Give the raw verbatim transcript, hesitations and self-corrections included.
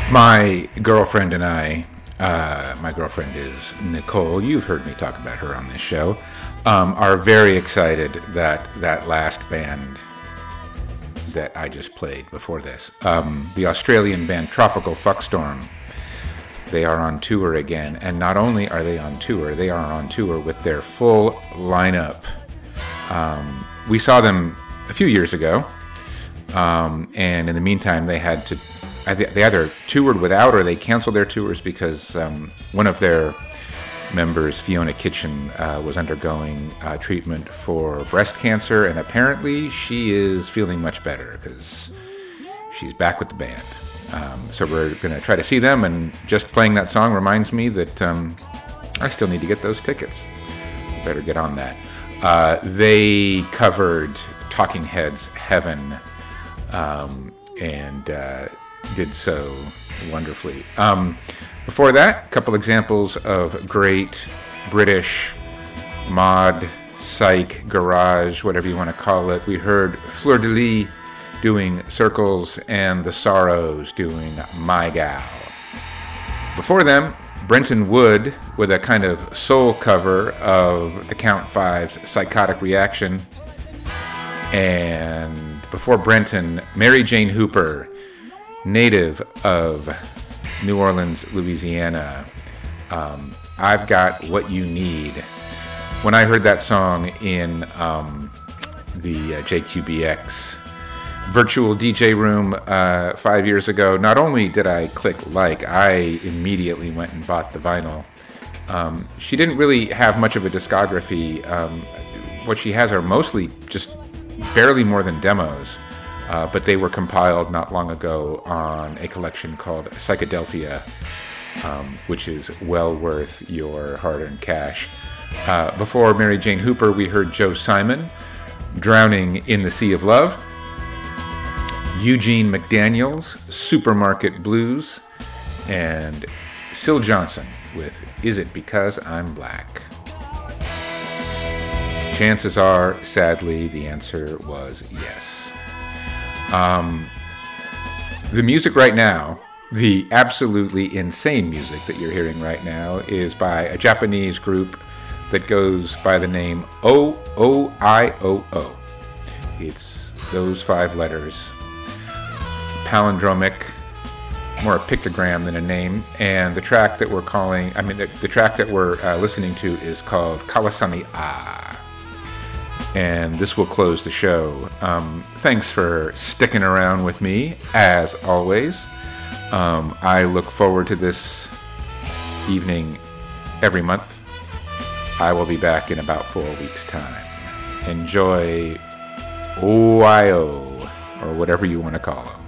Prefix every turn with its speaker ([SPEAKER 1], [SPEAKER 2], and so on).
[SPEAKER 1] My girlfriend and I, uh, my girlfriend is Nicole, you've heard me talk about her on this show, um, are very excited that that last band that I just played before this, um, the Australian band Tropical Fuckstorm, they are on tour again. And not only are they on tour, they are on tour with their full lineup. Um, we saw them a few years ago, um, and in the meantime, they had to they either toured without or they canceled their tours because um, one of their members, Fiona Kitchen, uh, was undergoing uh, treatment for breast cancer, and apparently she is feeling much better because she's back with the band. Um, so we're going to try to see them, and just playing that song reminds me that um, I still need to get those tickets. Better get on that. Uh, they covered Talking Heads' Heaven, um, and uh, did so wonderfully. Um, before that, a couple examples of great British mod, psych, garage, whatever you want to call it. We heard Fleur de Lis doing Circles and The Sorrows doing My Gal. Before them, Brenton Wood with a kind of soul cover of the Count Five's Psychotic Reaction. And before Brenton, Mary Jane Hooper, native of New Orleans, Louisiana. Um, I've Got What You Need. When I heard that song in um, the uh, J Q B X virtual D J room uh, five years ago, not only did I click like, I immediately went and bought the vinyl. Um, she didn't really have much of a discography. Um, what she has are mostly just barely more than demos. Uh, but they were compiled not long ago on a collection called Psychedelphia, um, which is well worth your hard-earned cash. Uh, before Mary Jane Hooper, we heard Joe Simon, Drowning in the Sea of Love, Eugene McDaniels, Supermarket Blues, and Syl Johnson with Is It Because I'm Black? Chances are, sadly, the answer was yes. Um, the music right now, the absolutely insane music that you're hearing right now, is by a Japanese group that goes by the name O O I O O. It's those five letters, palindromic, more a pictogram than a name. And the track that we're calling, I mean, the, the track that we're uh, listening to is called Kawasami Ah. And this will close the show. Um, thanks for sticking around with me, as always. Um, I look forward to this evening every month. I will be back in about four weeks' time. Enjoy O I O, or whatever you want to call them.